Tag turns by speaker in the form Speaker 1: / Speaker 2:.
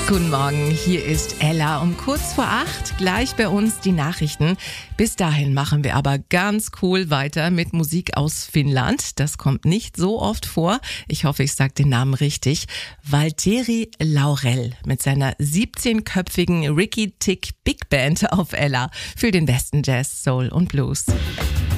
Speaker 1: Guten Morgen, hier ist Ella um kurz vor 8, gleich bei uns die Nachrichten. Bis dahin machen wir aber ganz cool weiter mit Musik aus Finnland. Das kommt nicht so oft vor. Ich hoffe, ich sage den Namen richtig. Valtteri Laurell mit seiner 17-köpfigen Ricky Tick Big Band auf Ella für den besten Jazz, Soul und Blues.